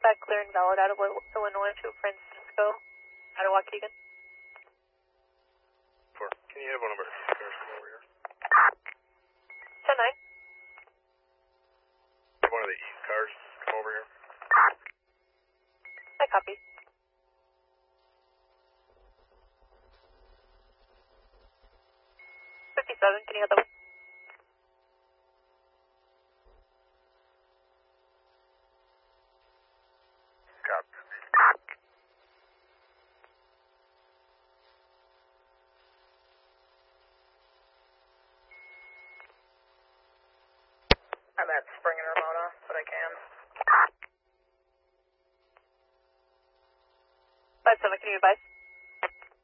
Dispatch clear and valid out of Illinois to Francisco, out of Waukegan. Can you have one of our cars come over here? 10-9. Have one of the cars come over here? I copy. 57, can you have the... I'm at Spring and Ramona, but I can. 57, can you advise?